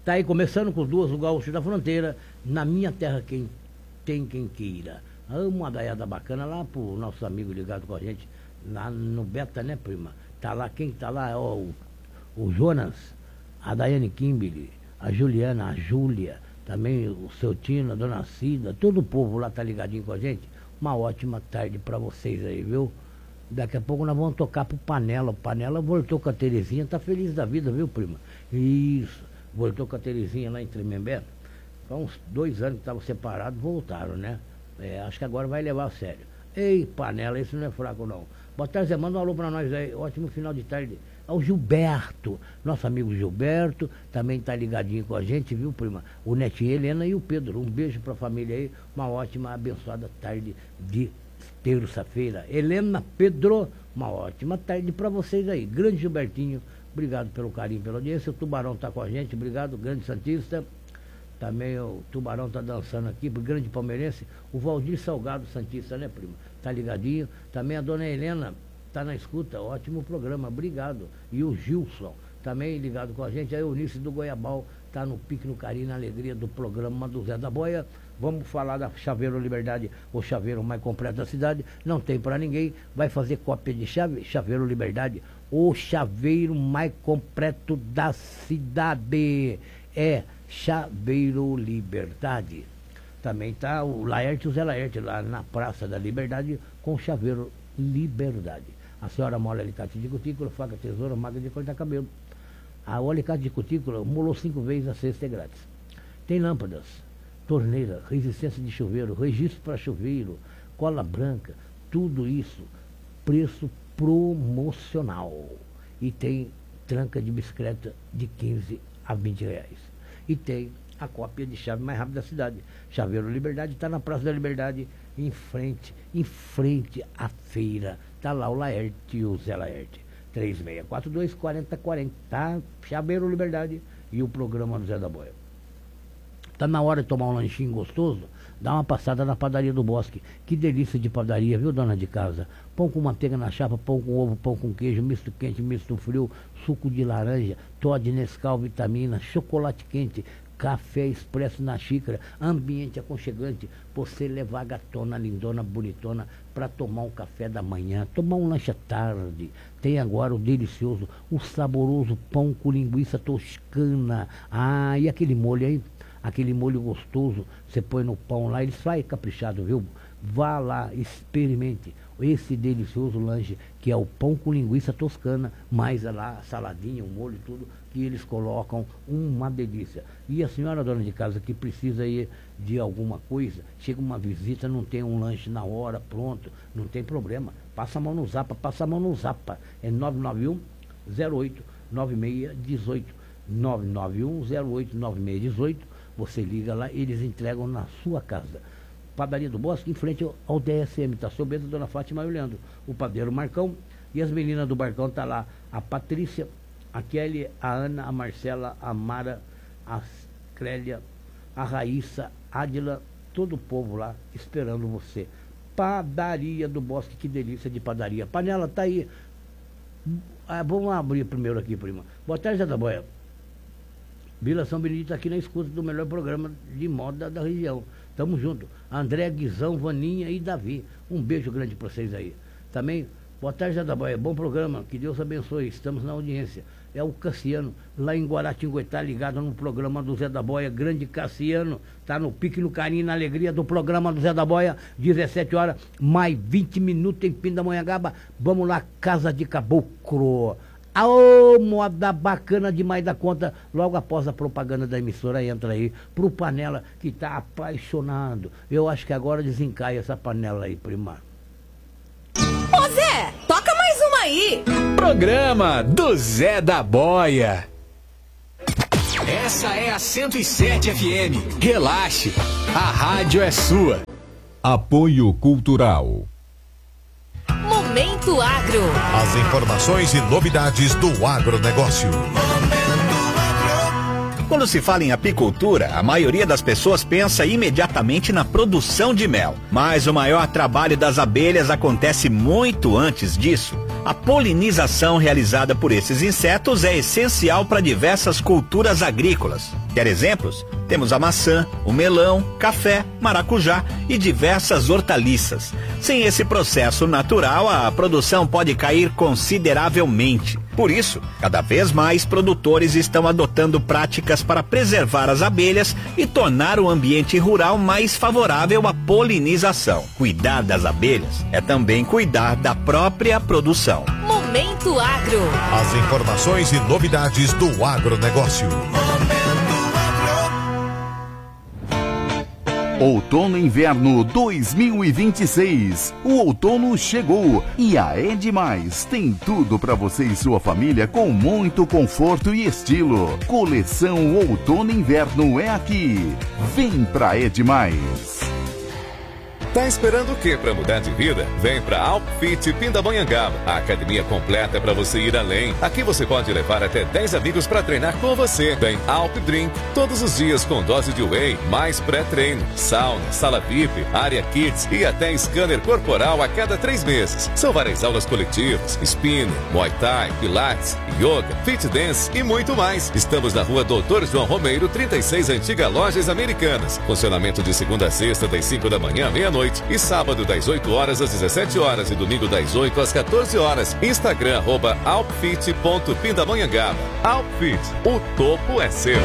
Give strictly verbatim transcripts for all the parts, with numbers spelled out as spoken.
Tá aí começando com duas, o Gaúcho da Fronteira. Na minha terra, quem tem quem queira. Uma daiada bacana lá pro nosso amigo ligado com a gente, lá no Beta, né, prima? Tá lá, quem tá lá? Ó, o, o Jonas, a Daiane Kimberly, a Juliana, a Júlia, também o seu Tino, a Dona Cida, todo o povo lá tá ligadinho com a gente. Uma ótima tarde pra vocês aí, viu? Daqui a pouco nós vamos tocar pro Panela. O Panela voltou com a Terezinha, tá feliz da vida, viu, prima? Isso, voltou com a Terezinha lá em Tremembé. Há uns dois anos que estavam separados, voltaram, né? É, acho que agora vai levar a sério. Ei, Panela, isso não é fraco não. Boa tarde, Zé, manda um alô pra nós aí. Ótimo final de tarde. Ao Gilberto, nosso amigo Gilberto, também tá ligadinho com a gente, viu, prima? O Netinho, Helena e o Pedro. Um beijo pra família aí. Uma ótima, abençoada tarde de terça-feira. Helena, Pedro, uma ótima tarde pra vocês aí. Grande Gilbertinho, obrigado pelo carinho, pela audiência. O Tubarão tá com a gente, obrigado, grande Santista. Também o Tubarão tá dançando aqui, pro grande palmeirense. O Valdir Salgado Santista, né, prima? Tá ligadinho. Também a dona Helena tá na escuta, ótimo programa, obrigado. E o Gilson, também ligado com a gente. A Eunice do Goiabal tá no pique, no carinho, na alegria do programa do Zé da Boia. Vamos falar da Chaveiro Liberdade, o chaveiro mais completo da cidade. Não tem pra ninguém. Vai fazer cópia de chave, Chaveiro Liberdade, o chaveiro mais completo da cidade. É Chaveiro Liberdade. Também tá o Laerte, o Zé Laerte, lá na Praça da Liberdade, com o Chaveiro Liberdade. A senhora mola alicate de cutícula, faca, tesoura, máquina de cortar cabelo. A o alicate de cutícula molou cinco vezes, a cesta é grátis. Tem lâmpadas, torneira, resistência de chuveiro, registro para chuveiro, cola branca, tudo isso, preço promocional. E tem tranca de bicicleta de quinze a vinte reais. E tem a cópia de chave mais rápida da cidade. Chaveiro Liberdade está na Praça da Liberdade, em frente, em frente à feira. Está lá o Laerte e o Zé Laerte. três seis quatro dois, quatro zero quatro zero. Tá? Chaveiro Liberdade e o programa do Zé da Boia. Tá na hora de tomar um lanchinho gostoso? Dá uma passada na padaria do Bosque. Que delícia de padaria, viu, dona de casa? Pão com manteiga na chapa, pão com ovo, pão com queijo, misto quente, misto frio, suco de laranja, Toddy, Nescau, vitamina, chocolate quente, café expresso na xícara, ambiente aconchegante, você levar a gatona, lindona, bonitona, para tomar um café da manhã, tomar um lanche à tarde. Tem agora o delicioso, o saboroso pão com linguiça toscana. Ah, e aquele molho aí? Aquele molho gostoso, você põe no pão lá, ele sai caprichado, viu? Vá lá, experimente esse delicioso lanche, que é o pão com linguiça toscana, mais lá a saladinha, o molho e tudo, que eles colocam, uma delícia. E a senhora dona de casa que precisa ir de alguma coisa, chega uma visita, não tem um lanche na hora, pronto, não tem problema. Passa a mão no Zapa, passa a mão no Zapa. É nove nove um, zero oito, nove seis um oito. nove nove um, zero oito, nove seis um oito. Você liga lá, eles entregam na sua casa. Padaria do Bosque, em frente ao D S M, tá sob a dona Fátima e o Leandro. O padeiro Marcão e as meninas do Barcão tá lá. A Patrícia, a Kelly, a Ana, a Marcela, a Mara, a Clélia, a Raíssa, a Adila, todo o povo lá esperando você. Padaria do Bosque, que delícia de padaria. Panela, tá aí. Ah, vamos abrir primeiro aqui, prima. Boa tarde, Zé da Boia. Vila São Benedito aqui na escuta do melhor programa de moda da região. Tamo junto. André, Guizão, Vaninha e Davi. Um beijo grande pra vocês aí. Também, boa tarde, Zé da Boia. Bom programa. Que Deus abençoe. Estamos na audiência. É o Cassiano, lá em Guaratinguetá, ligado no programa do Zé da Boia. Grande Cassiano. Tá no pique, no carinho, na alegria do programa do Zé da Boia. dezessete horas, mais vinte minutos em Pindamonhangaba. Vamos lá, Casa de Caboclo. Ô, moda bacana demais da conta. Logo após a propaganda da emissora, entra aí pro Panela, que tá apaixonado. Eu acho que agora desencaia essa panela aí, prima. Ô Zé, toca mais uma aí. Programa do Zé da Boia. Essa é a cento e sete F M. Relaxe, a rádio é sua. Apoio Cultural. Momento Agro. As informações e novidades do agronegócio. Quando se fala em apicultura, a maioria das pessoas pensa imediatamente na produção de mel. Mas o maior trabalho das abelhas acontece muito antes disso. A polinização realizada por esses insetos é essencial para diversas culturas agrícolas. Quer exemplos? Temos a maçã, o melão, café, maracujá e diversas hortaliças. Sem esse processo natural, a produção pode cair consideravelmente. Por isso, cada vez mais produtores estão adotando práticas para preservar as abelhas e tornar o ambiente rural mais favorável à polinização. Cuidar das abelhas é também cuidar da própria produção. Momento Agro. As informações e novidades do agronegócio. Outono e Inverno dois mil e vinte e seis. O outono chegou e a Edmais tem tudo para você e sua família com muito conforto e estilo. Coleção Outono e Inverno é aqui. Vem pra Edmais. Tá esperando o que para mudar de vida? Vem para Alpfit Pindamonhangaba, a academia completa para você ir além. Aqui você pode levar até dez amigos para treinar com você. Tem Alp Drink todos os dias com dose de whey, mais pré-treino, sauna, sala V I P, área Kids e até scanner corporal a cada três meses. São várias aulas coletivas, spinning, Muay Thai, Pilates, Yoga, Fit Dance e muito mais. Estamos na rua Doutor João Romeiro, trinta e seis, Antiga Lojas Americanas. Funcionamento de segunda a sexta, das cinco da manhã à meia-noite. E sábado das oito horas às dezessete horas e domingo das oito às quatorze horas. Instagram arroba alpfit ponto pindamonhangaba. Alpfit, o topo é seu.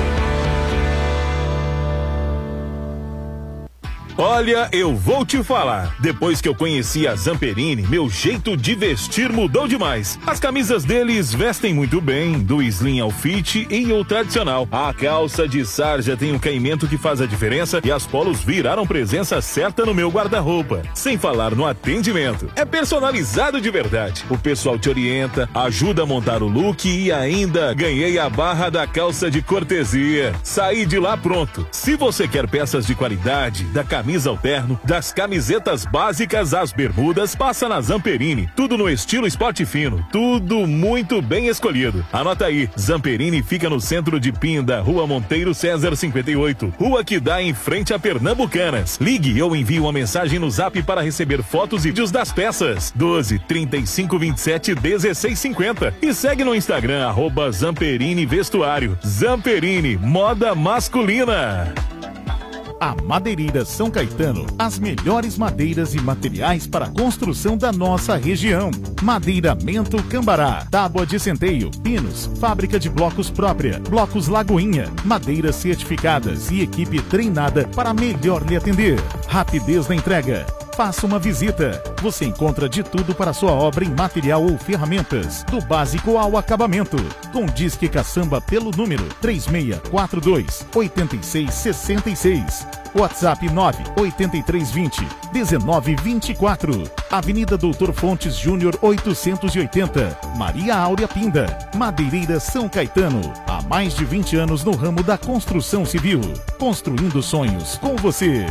Olha, eu vou te falar. Depois que eu conheci a Zamperini, meu jeito de vestir mudou demais. As camisas deles vestem muito bem, do slim ao fit e o tradicional. A calça de sarja tem um caimento que faz a diferença e as polos viraram presença certa no meu guarda-roupa. Sem falar no atendimento. É personalizado de verdade. O pessoal te orienta, ajuda a montar o look e ainda ganhei a barra da calça de cortesia. Saí de lá pronto. Se você quer peças de qualidade, da camisa camisa ao terno, das camisetas básicas às bermudas, passa na Zamperini. Tudo no estilo esporte fino, tudo muito bem escolhido. Anota aí, Zamperini fica no centro de Pinda, Rua Monteiro César cinquenta e oito, rua que dá em frente a Pernambucanas. Ligue ou envie uma mensagem no Zap para receber fotos e vídeos das peças. doze, trinta e cinco, vinte e sete, dezesseis, cinquenta. E segue no Instagram, arroba Zamperini Vestuário. Zamperini, moda masculina. A Madeireira São Caetano, as melhores madeiras e materiais para a construção da nossa região. Madeiramento Cambará, tábua de centeio, pinos, fábrica de blocos própria, blocos Lagoinha, madeiras certificadas e equipe treinada para melhor lhe atender. Rapidez na entrega. Faça uma visita. Você encontra de tudo para sua obra em material ou ferramentas, do básico ao acabamento. Com Disque Caçamba pelo número três seis quatro dois, oito seis seis seis. WhatsApp nove oito três dois zero, um nove dois quatro. Avenida Doutor Fontes Júnior oitocentos e oitenta. Maria Áurea Pinda. Madeireira São Caetano. Há mais de vinte anos no ramo da construção civil. Construindo sonhos com você.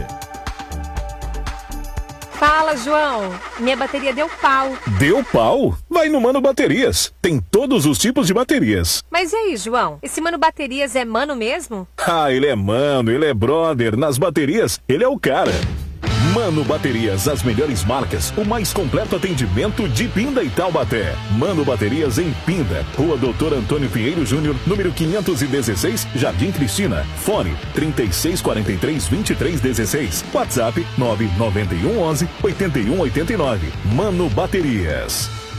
Fala, João. Minha bateria deu pau. Deu pau? Vai no Mano Baterias. Tem todos os tipos de baterias. Mas e aí, João? Esse Mano Baterias é mano mesmo? Ah, ele é mano, ele é brother. Nas baterias, ele é o cara. Mano Baterias, as melhores marcas, o mais completo atendimento de Pinda e Taubaté. Mano Baterias em Pinda, Rua Doutor Antônio Pinheiro Júnior, número quinhentos e dezesseis, Jardim Cristina. Fone trinta e seis, quarenta e três, vinte e três, dezesseis. WhatsApp nove nove um, onze, oito um oito nove. Mano Baterias.